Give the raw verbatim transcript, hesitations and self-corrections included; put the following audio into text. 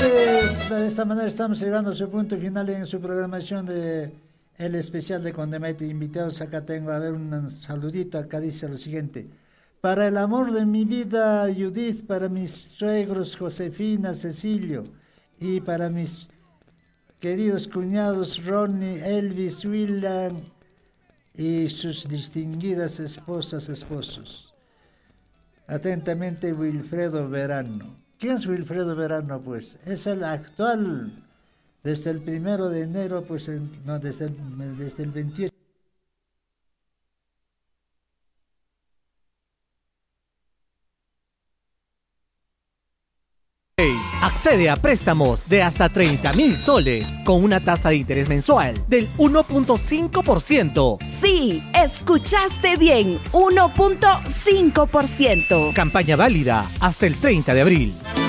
señores, de esta manera estamos llegando a su punto final en su programación de El Especial de Condemete Invitados. Acá tengo, a ver, un saludito, acá dice lo siguiente. Para el amor de mi vida, Judith, para mis suegros, Josefina, Cecilio, y para mis queridos cuñados, Ronnie, Elvis, William, y sus distinguidas esposas, esposos. Atentamente, Wilfredo Verano. ¿Quién es Wilfredo Verano? Pues es el actual, desde el primero de enero, pues el, no, desde el, desde el veintiocho. Accede a préstamos de hasta treinta mil soles con una tasa de interés mensual del uno punto cinco por ciento. Sí, escuchaste bien, uno punto cinco por ciento. Campaña válida hasta el treinta de abril.